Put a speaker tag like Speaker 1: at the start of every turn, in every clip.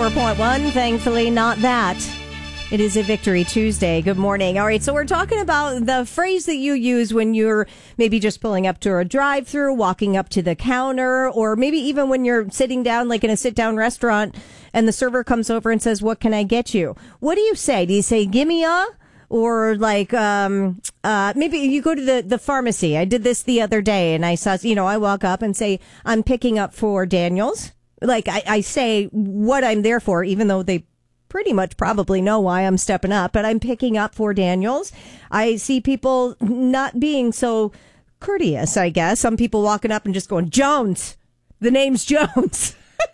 Speaker 1: 104.1. Thankfully, not that. It is a Victory Tuesday. Good morning. All right, so we're talking about the phrase that you use when you're maybe just pulling up to a drive-thru, walking up to the counter, or maybe even when you're sitting down, like in a sit-down restaurant, and the server comes over and says, "What can I get you?" What do you say? Do you say, "Gimme a"? Or like, maybe you go to the pharmacy. I did this the other day, and I saw, I walk up and say, "I'm picking up for Daniels." Like, I say what I'm there for, even though they pretty much probably know why I'm stepping up, but I'm picking up for Daniels. I see people not being so courteous, I guess. Some people walking up and just going, "Jones. The name's Jones."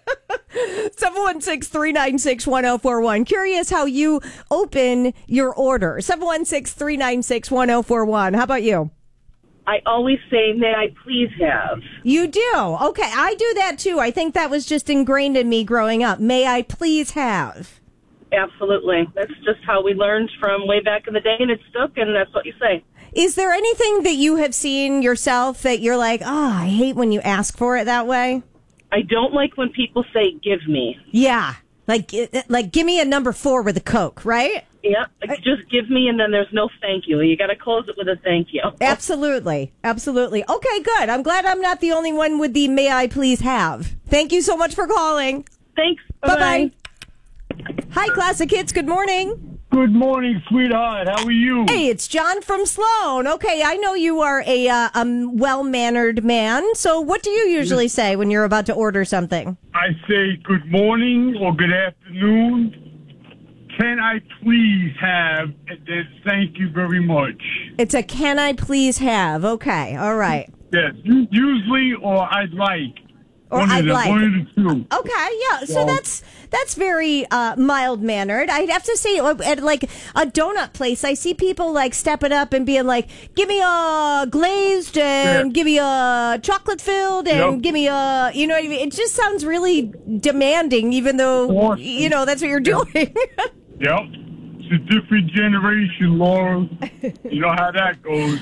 Speaker 1: 716-396-1041. Curious how you open your order. 716-396-1041. How about you?
Speaker 2: I always say, "May I please have?"
Speaker 1: You do? Okay, I do that too. I think that was just ingrained in me growing up. "May I please have?"
Speaker 2: Absolutely. That's just how we learned from way back in the day, and it stuck, and that's what you say.
Speaker 1: Is there anything that you have seen yourself that you're like, I hate when you ask for it that way?
Speaker 2: I don't like when people say, "Give me."
Speaker 1: Yeah. Like give me a number 4 with a Coke, right?
Speaker 2: Yeah, just give me, and then there's no thank you. You got to close it with a thank you.
Speaker 1: Absolutely. Absolutely. Okay, good. I'm glad I'm not the only one with the "may I please have." Thank you so much for calling.
Speaker 2: Thanks.
Speaker 1: Bye-bye. Hi, Classic Hits. Good morning.
Speaker 3: Good morning, sweetheart. How are you?
Speaker 1: Hey, it's John from Sloan. Okay, I know you are a well-mannered man. So what do you usually say when you're about to order something?
Speaker 3: I say good morning or good afternoon. Can I please have, and then thank you very much.
Speaker 1: It's a "can I please have." Okay, all right.
Speaker 3: Yes, usually or I'd like.
Speaker 1: Or I'd like.
Speaker 3: One of the two.
Speaker 1: Okay, yeah. So that's very mild-mannered. I'd have to say, at like a donut place, I see people like stepping up and being like, "Give me a glazed and give me a chocolate filled and give me a," you know what I mean? It just sounds really demanding, even though, that's what you're doing.
Speaker 3: Yep. It's a different generation, Laura. You know how that goes.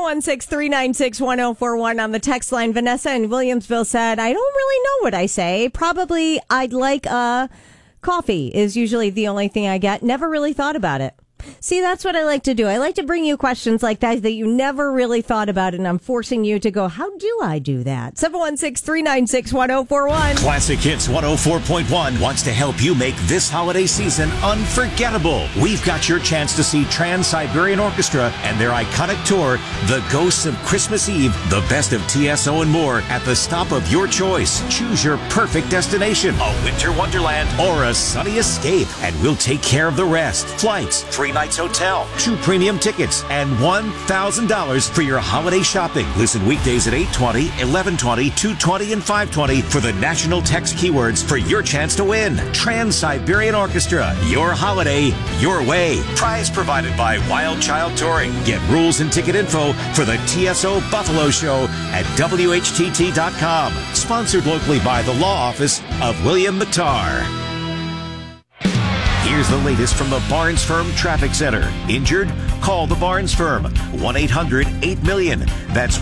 Speaker 1: 716-396-1041 on the text line. Vanessa in Williamsville said, "I don't really know what I say. Probably I'd like a coffee is usually the only thing I get. Never really thought about it." See, that's what I like to do. I like to bring you questions like that you never really thought about, and I'm forcing you to go, how do I do that? 716-396-1041.
Speaker 4: Classic Hits 104.1 wants to help you make this holiday season unforgettable. We've got your chance to see Trans-Siberian Orchestra and their iconic tour, The Ghosts of Christmas Eve, the best of TSO and more at the stop of your choice. Choose your perfect destination, a winter wonderland or a sunny escape, and we'll take care of the rest. Flights, 3 nights hotel, 2 premium tickets, and $1,000 for your holiday shopping. Listen weekdays at 8:20, 11:20, 2:20, and 5:20 for the national text keywords for your chance to win. Trans-Siberian Orchestra, your holiday, your way. Prize provided by Wild Child Touring. Get rules and ticket info for the TSO Buffalo Show at WHTT.com. Sponsored locally by the Law Office of William McTarr. Here's the latest from the Barnes Firm Traffic Center. Injured? Call the Barnes Firm. 1-800-8-MILLION. That's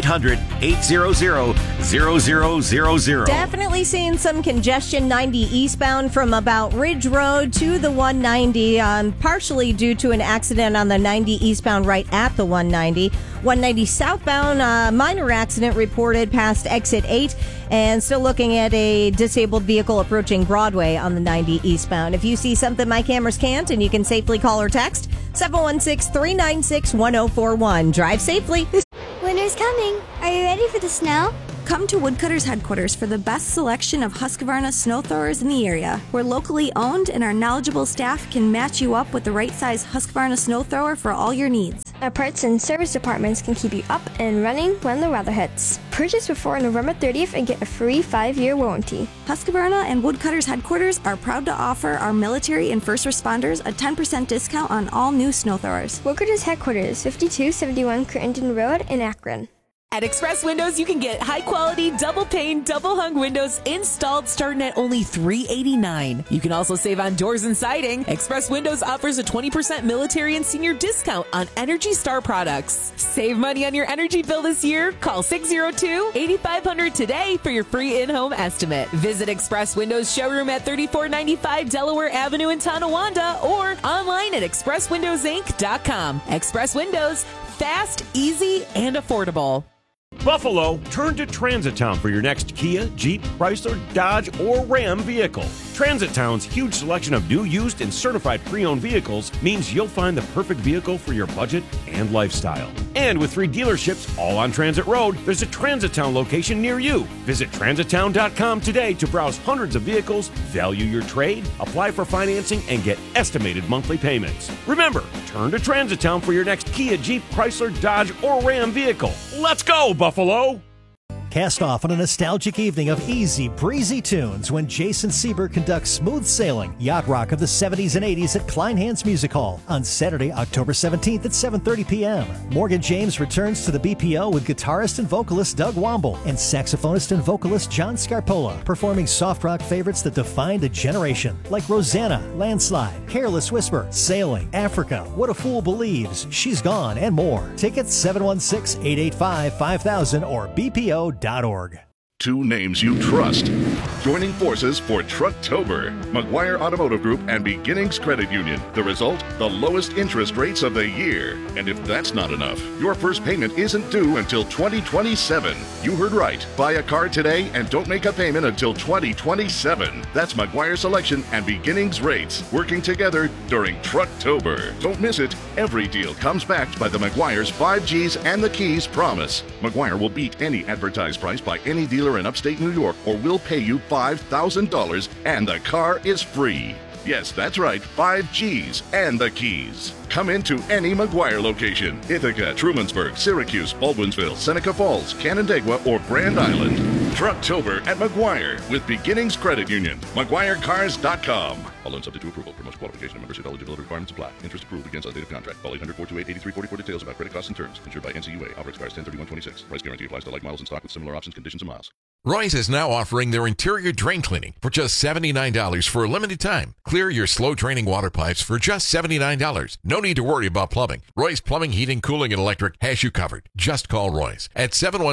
Speaker 4: 1-800-800-0000.
Speaker 1: Definitely seeing some congestion 90 eastbound from about Ridge Road to the 190, partially due to an accident on the 90 eastbound right at the 190. 190 southbound, minor accident reported past exit 8, and still looking at a disabled vehicle approaching Broadway on the 90 eastbound. If you see something my cameras can't, and you can safely call or text 716-396-1041. Drive safely.
Speaker 5: Winter's coming. Are you ready for the snow?
Speaker 6: Come to Woodcutters Headquarters for the best selection of Husqvarna snow throwers in the area. We're locally owned, and our knowledgeable staff can match you up with the right size Husqvarna snow thrower for all your needs.
Speaker 5: Our parts and service departments can keep you up and running when the weather hits. Purchase before November 30th and get a free 5-year warranty.
Speaker 6: Husqvarna and Woodcutters Headquarters are proud to offer our military and first responders a 10% discount on all new snow throwers.
Speaker 5: Woodcutters Headquarters, 5271 Crittenden Road in Akron.
Speaker 7: At Express Windows, you can get high-quality, double-pane, double-hung windows installed starting at only $389. You can also save on doors and siding. Express Windows offers a 20% military and senior discount on Energy Star products. Save money on your energy bill this year. Call 602-8500 today for your free in-home estimate. Visit Express Windows showroom at 3495 Delaware Avenue in Tonawanda or online at expresswindowsinc.com. Express Windows, fast, easy, and affordable.
Speaker 8: Buffalo, turn to Transit Town for your next Kia, Jeep, Chrysler, Dodge, or Ram vehicle. Transit Town's huge selection of new, used, and certified pre-owned vehicles means you'll find the perfect vehicle for your budget and lifestyle. And with 3 dealerships all on Transit Road, there's a Transit Town location near you. Visit transittown.com today to browse hundreds of vehicles, value your trade, apply for financing, and get estimated monthly payments. Remember, turn to Transit Town for your next Kia, Jeep, Chrysler, Dodge, or Ram vehicle. Let's go, Buffalo!
Speaker 9: Cast off on a nostalgic evening of easy, breezy tunes when Jason Sieber conducts Smooth Sailing, Yacht Rock of the 70s and 80s at Kleinhans Music Hall on Saturday, October 17th at 7:30 p.m. Morgan James returns to the BPO with guitarist and vocalist Doug Womble and saxophonist and vocalist John Scarpola, performing soft rock favorites that defined a generation, like Rosanna, Landslide, Careless Whisper, Sailing, Africa, What a Fool Believes, She's Gone, and more. Tickets 716-885-5000 or BPO.org.
Speaker 10: Two names you trust. Joining forces for Trucktober. McGuire Automotive Group and Beginnings Credit Union. The result? The lowest interest rates of the year. And if that's not enough, your first payment isn't due until 2027. You heard right. Buy a car today and don't make a payment until 2027. That's McGuire Selection and Beginnings Rates working together during Trucktober. Don't miss it. Every deal comes backed by the McGuire's 5 Gs and the Keys promise. McGuire will beat any advertised price by any dealer in upstate New York or will pay you $5,000 and the car is free. Yes, that's right, 5 Gs and the Keys. Come into any McGuire location. Ithaca, Trumansburg, Syracuse, Baldwinsville, Seneca Falls, Canandaigua, or Grand Island. Trucktober at McGuire with Beginnings Credit Union. McGuireCars.com. All loans subject to approval. Promotion qualification and membership eligibility requirements apply. Interest approved begins on date of contract. Call 800-428-8340 for details about credit costs and terms. Insured by NCUA. Offer expires 10/31/26. Price guarantee applies to like models in stock with similar options, conditions, and miles.
Speaker 11: Roy's is now offering their interior drain cleaning for just $79 for a limited time. Clear your slow draining water pipes for just $79. No need to worry about plumbing. Roy's Plumbing, Heating, Cooling, and Electric has you covered. Just call Roy's at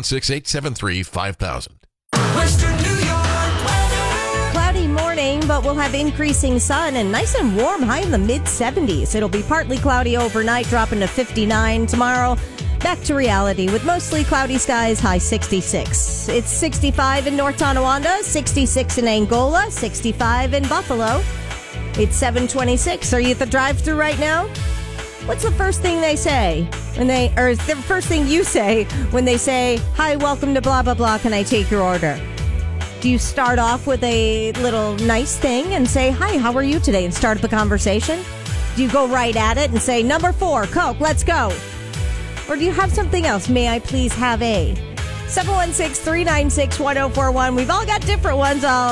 Speaker 11: 716-873-5000.
Speaker 1: Western New York weather. Cloudy morning, but we'll have increasing sun and nice and warm, high in the mid-70s. It'll be partly cloudy overnight, dropping to 59 tomorrow. Back to reality with mostly cloudy skies, high 66. It's 65 in North Tonawanda, 66 in Angola, 65 in Buffalo. It's 7:26. Are you at the drive-thru right now? What's the first thing they say or the first thing you say when they say, "Hi, welcome to blah, blah, blah. Can I take your order?" Do you start off with a little nice thing and say, "Hi, how are you today?" and start up a conversation? Do you go right at it and say, "Number 4, Coke, let's go"? Or do you have something else? May I please have a 716-396-1041. We've all got different ones.